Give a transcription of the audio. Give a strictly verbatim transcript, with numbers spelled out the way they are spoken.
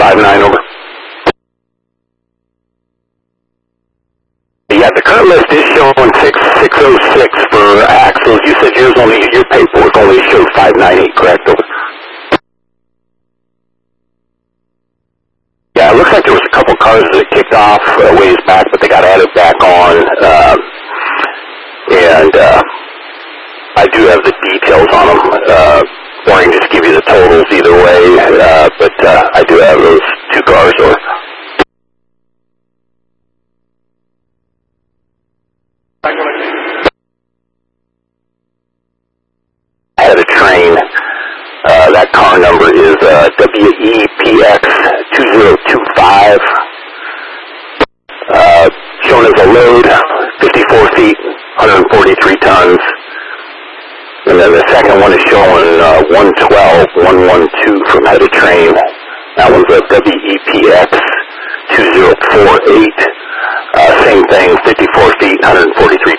five nine, over. Yeah, the current list is showing six six oh six for axles. You said yours only, your paperwork only showed five nine eight, correct? Over. Yeah, it looks like there was a couple cars that kicked off a ways back, but they got added back on. Uh, and uh, I do have the details on them. Uh, or I can just give you the totals either way. Uh, but uh, I do have those two cars. Or I had a train. Uh, that car number is uh, W E P X two zero two five. Uh, shown as a load, fifty-four feet, one hundred forty-three tons. And then the second one is showing uh, one twelve one one two from head of train. That one's a W E P X two zero four eight. Uh, same thing, fifty-four feet, one hundred forty-three